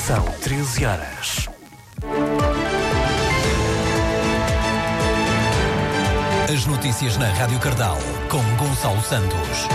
São 13 horas. As notícias na Rádio Cardal, com Gonçalo Santos.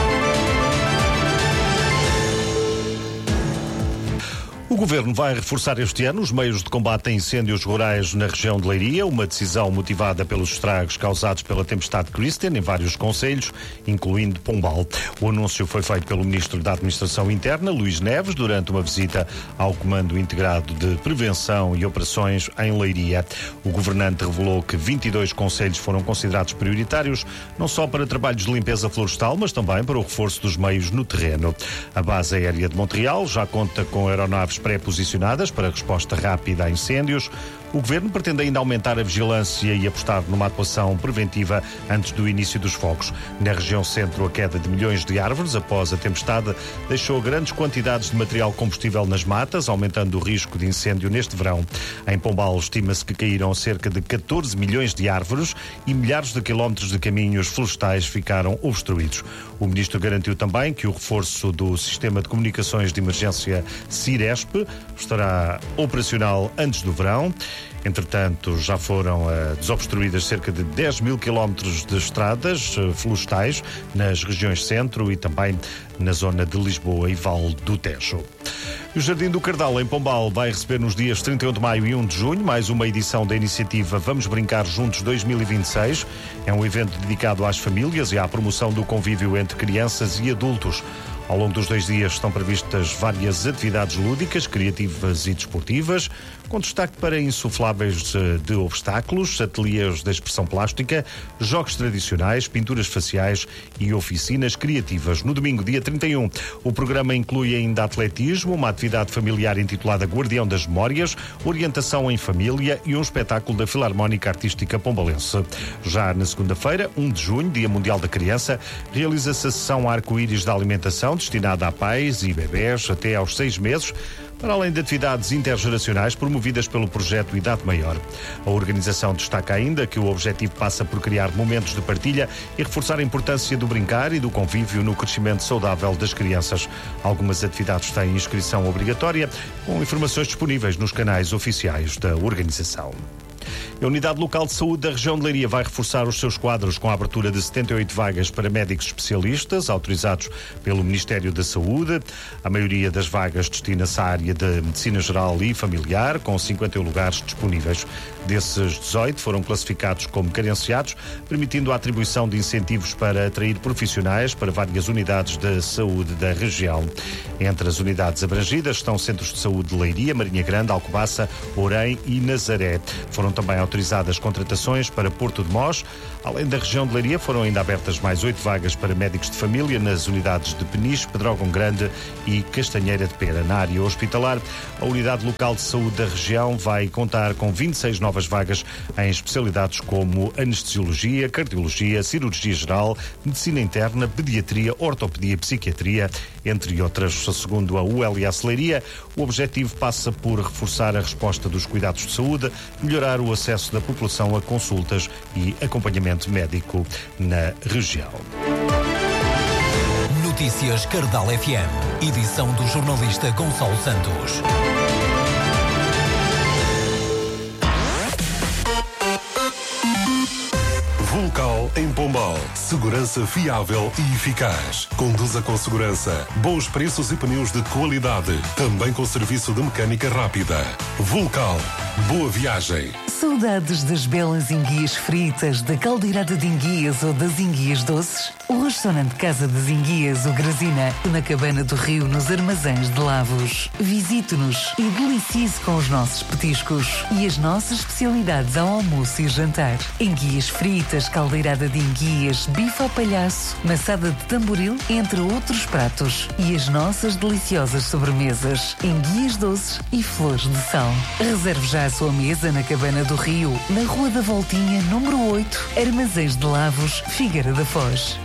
O Governo vai reforçar este ano os meios de combate a incêndios rurais na região de Leiria, uma decisão motivada pelos estragos causados pela tempestade Christian em vários concelhos, incluindo Pombal. O anúncio foi feito pelo Ministro da Administração Interna, Luís Neves, durante uma visita ao Comando Integrado de Prevenção e Operações em Leiria. O governante revelou que 22 concelhos foram considerados prioritários, não só para trabalhos de limpeza florestal, mas também para o reforço dos meios no terreno. A base aérea de Montreal já conta com aeronaves pré-posicionadas para resposta rápida a incêndios. O Governo pretende ainda aumentar a vigilância e apostar numa atuação preventiva antes do início dos focos. Na região centro, a queda de milhões de árvores após a tempestade deixou grandes quantidades de material combustível nas matas, aumentando o risco de incêndio neste verão. Em Pombal, estima-se que caíram cerca de 14 milhões de árvores e milhares de quilómetros de caminhos florestais ficaram obstruídos. O Ministro garantiu também que o reforço do Sistema de Comunicações de Emergência Ciresp estará operacional antes do verão. Entretanto, já foram desobstruídas cerca de 10 mil quilómetros de estradas florestais nas regiões centro e também na zona de Lisboa e Vale do Tejo. O Jardim do Cardal, em Pombal, vai receber nos dias 31 de maio e 1 de junho mais uma edição da iniciativa Vamos Brincar Juntos 2026. É um evento dedicado às famílias e à promoção do convívio entre crianças e adultos. Ao longo dos 2 dias estão previstas várias atividades lúdicas, criativas e desportivas, com destaque para insufláveis de obstáculos, ateliês de expressão plástica, jogos tradicionais, pinturas faciais e oficinas criativas. No domingo, dia 31, o programa inclui ainda atletismo, uma atividade familiar intitulada Guardião das Memórias, orientação em família e um espetáculo da Filarmónica Artística Pombalense. Já na segunda-feira, 1 de junho, Dia Mundial da Criança, realiza-se a sessão Arco-Íris da Alimentação, destinada a pais e bebés até aos 6 meses, para além de atividades intergeracionais promovidas pelo projeto Idade Maior. A organização destaca ainda que o objetivo passa por criar momentos de partilha e reforçar a importância do brincar e do convívio no crescimento saudável das crianças. Algumas atividades têm inscrição obrigatória, com informações disponíveis nos canais oficiais da organização. A Unidade Local de Saúde da região de Leiria vai reforçar os seus quadros com a abertura de 78 vagas para médicos especialistas, autorizados pelo Ministério da Saúde. A maioria das vagas destina-se à área de Medicina Geral e Familiar, com 51 lugares disponíveis. Desses, 18 foram classificados como carenciados, permitindo a atribuição de incentivos para atrair profissionais para várias unidades de saúde da região. Entre as unidades abrangidas estão centros de saúde de Leiria, Marinha Grande, Alcobaça, Orem e Nazaré. Foram também autorizadas contratações para Porto de Mós. Além da região de Leiria, foram ainda abertas mais 8 vagas para médicos de família nas unidades de Peniche, Pedrógão Grande e Castanheira de Pera. Na área hospitalar, a Unidade Local de Saúde da região vai contar com 26 novas vagas em especialidades como anestesiologia, cardiologia, cirurgia geral, medicina interna, pediatria, ortopedia e psiquiatria, entre outras. Segundo a ULS Leiria, o objetivo passa por reforçar a resposta dos cuidados de saúde, melhorar o acesso da população a consultas e acompanhamento médico na região. Notícias Cardal FM. Edição do jornalista Gonçalo Santos. Vulcal em Pombal. Segurança fiável e eficaz. Conduza com segurança. Bons preços e pneus de qualidade. Também com serviço de mecânica rápida. Vulcal. Boa viagem. Saudades das belas enguias fritas, da caldeirada de enguias ou das enguias doces? O restaurante Casa das Enguias, o Grazina, na Cabana do Rio, nos Armazéns de Lavos. Visite-nos e delicie-se com os nossos petiscos e as nossas especialidades ao almoço e jantar. Enguias fritas, caldeirada de enguias, bife ao palhaço, maçada de tamboril, entre outros pratos. E as nossas deliciosas sobremesas, enguias doces e flores de sal. Reserve já a sua mesa na Cabana do Rio, na Rua da Voltinha, número 8, Armazéns de Lavos, Figueira da Foz.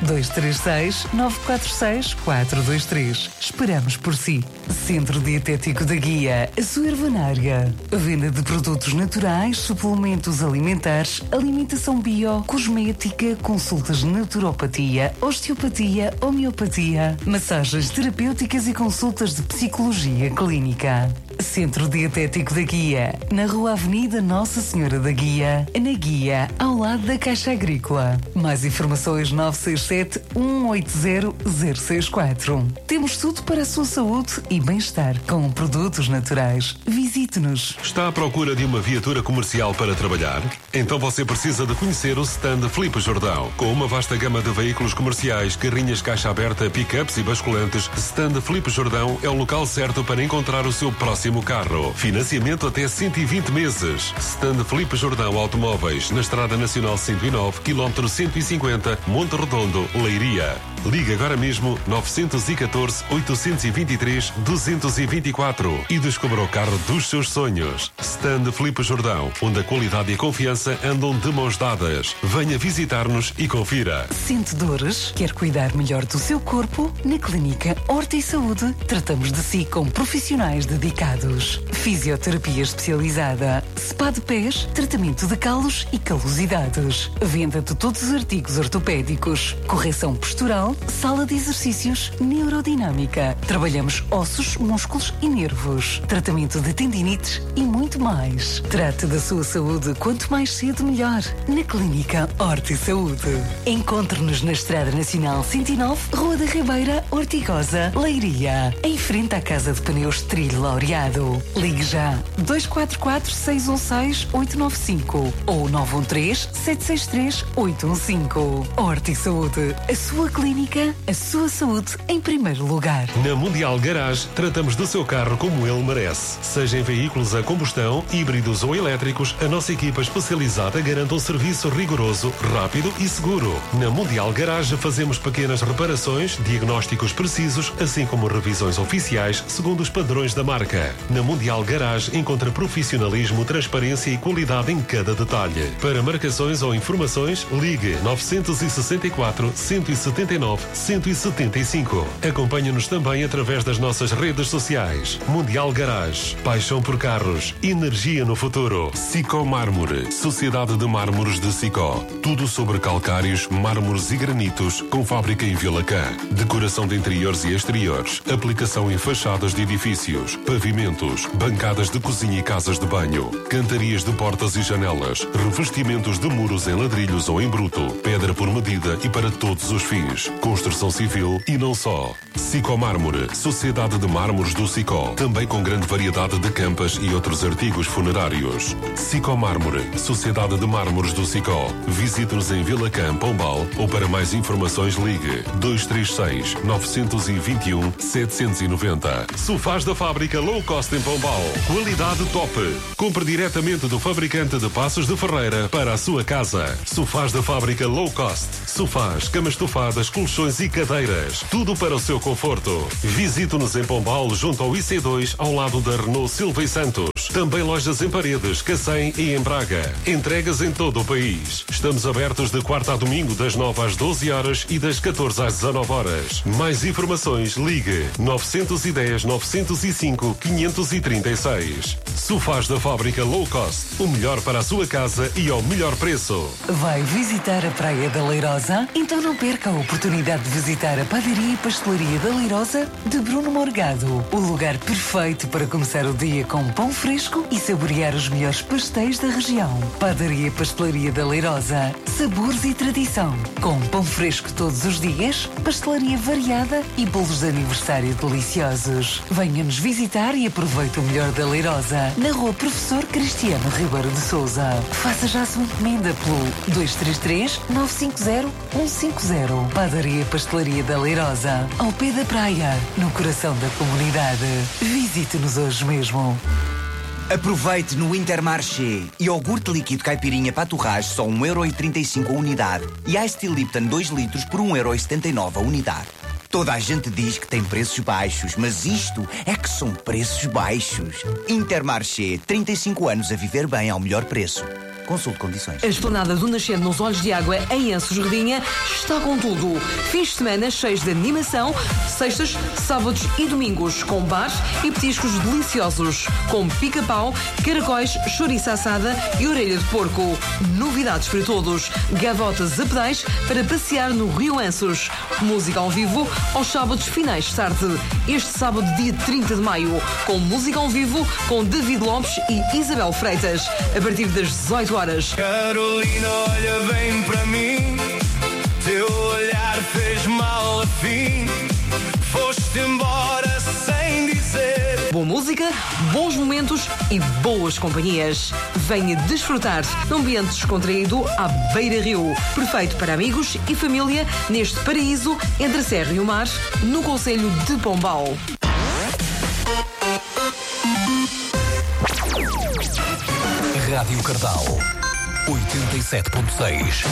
236-946-423. Esperamos por si. Centro Dietético da Guia, a sua ervanária. Venda de produtos naturais, suplementos alimentares, alimentação bio, cosmética, consultas de naturopatia, osteopatia, homeopatia, massagens terapêuticas e consultas de psicologia clínica. Centro Dietético da Guia, na Rua Avenida Nossa Senhora da Guia, na Guia, ao lado da Caixa Agrícola. Mais informações 967-180-064. Temos tudo para a sua saúde e bem-estar com produtos naturais. Visite-nos. Está à procura de uma viatura comercial para trabalhar? Então você precisa de conhecer o stand Filipe Jordão. Com uma vasta gama de veículos comerciais, carrinhas caixa aberta, pick-ups e basculantes, stand Filipe Jordão é o local certo para encontrar o seu próximo carro. Financiamento até 120 meses. Stand Filipe Jordão Automóveis, na Estrada Nacional 109, quilómetro 150, Monte Redondo, Leiria. Ligue agora mesmo 900-823-224 e descubra o carro dos seus sonhos. Stand Filipe Jordão, onde a qualidade e a confiança andam de mãos dadas. Venha visitar-nos e confira. Sente dores? Quer cuidar melhor do seu corpo? Na Clínica Horta e Saúde, tratamos de si com profissionais dedicados. Fisioterapia especializada, spa de pés, tratamento de calos e calosidades. Venda de todos os artigos ortopédicos, correção postural, sala de exercícios, neurodinâmica. Trabalhamos ossos, músculos e nervos. Tratamento de tendinites e muito mais. Trate da sua saúde quanto mais cedo melhor. Na Clínica Horta e Saúde. Encontre-nos na Estrada Nacional 109, Rua da Ribeira, Ortigosa, Leiria. Em frente à Casa de Pneus Trilho Laureado. Ligue já 244-616-895 ou 913-763-815. Horta e Saúde. A sua clínica, a sua saúde em primeiro lugar. Na Mundial Garage, tratamos do seu carro como ele merece. Seja em veículos a combustão, híbridos ou elétricos, a nossa equipa especializada garante um serviço rigoroso, rápido e seguro. Na Mundial Garage fazemos pequenas reparações, diagnósticos precisos, assim como revisões oficiais segundo os padrões da marca. Na Mundial Garage encontra profissionalismo, transparência e qualidade em cada detalhe. Para marcações ou informações, ligue 964-179-175. Acompanhe-nos também através das nossas redes sociais. Mundial Garage. Paixão por carros. Energia no futuro. Sicó Mármore. Sociedade de Mármores de Sicó. Tudo sobre calcários, mármores e granitos, com fábrica em Vilacã. Decoração de interiores e exteriores. Aplicação em fachadas de edifícios, pavimentos, bancadas de cozinha e casas de banho, cantarias de portas e janelas, revestimentos de muros em ladrilhos ou em bruto, pedra por medida e para todos os fins. Construção civil e não só. Sicó Mármore, Sociedade de Mármores do Sicó, também com grande variedade de campas e outros artigos funerários. Sicó Mármore, Sociedade de Mármores do Sicó. Visite-nos em Vilacã, Pombal, ou para mais informações ligue 236-921-790. Sofás da fábrica Low Cost em Pombal. Qualidade top. Compre diretamente do fabricante de Passos de Ferreira para a sua casa. Sofás da fábrica Low Cost. Sofás, camas estofadas, colchões e cadeiras. Tudo para o seu conforto. Visite-nos em Pombal, junto ao IC2, ao lado da Renault Silva e Santos. Também lojas em Paredes, Cacém e em Braga. Entregas em todo o país. Estamos abertos de quarta a domingo, das 9 às 12 horas e das 14 às 19 horas. Mais informações, ligue 910-905-536. Sofás da fábrica Low Cost. O melhor para a sua casa e ao melhor preço. Vai visitar a Praia da Leirosa? Então não perca a oportunidade de visitar a Padaria e Pastelaria da Leirosa de Bruno Morgado. O lugar perfeito para começar o dia com pão fresco e saborear os melhores pastéis da região. Padaria e Pastelaria da Leirosa. Sabores e tradição. Com pão fresco todos os dias, pastelaria variada e bolos de aniversário deliciosos. Venha-nos visitar e aproveite o melhor da Leirosa. Na Rua Professor Cristiano Ribeiro de Sousa. Faça já a sua encomenda pelo 233-950-150. Padaria e Pastelaria da Leirosa. Ao pé da praia, no coração da comunidade. Visite-nos hoje mesmo. Aproveite no Intermarché. Iogurte líquido caipirinha para torrage só 1,35€ a unidade. E Ice Tea Lipton 2 litros por 1,79€ a unidade. Toda a gente diz que tem preços baixos, mas isto é que são preços baixos. Intermarché, 35 anos a viver bem ao melhor preço. Consulte condições. A Esplanada do Nascente nos Olhos de Água, em Anços Redinha, está com tudo. Fins de semana cheios de animação, sextas, sábados e domingos, com bares e petiscos deliciosos, como pica-pau, caracóis, chouriça assada e orelha de porco. Novidades para todos. Gavotas a pedais para passear no Rio Anços. Música ao vivo, aos sábados finais de tarde. Este sábado, dia 30 de maio, com música ao vivo com David Lopes e Isabel Freitas, a partir das 18 horas. Carolina, olha bem para mim, teu olhar fez mal a fim, foste embora sem dizer. Boa música, bons momentos e boas companhias. Venha desfrutar de um ambiente descontraído à Beira-Rio. Perfeito para amigos e família neste paraíso entre a Serra e o Mar, no concelho de Pombal. Rádio Cardal 87.6.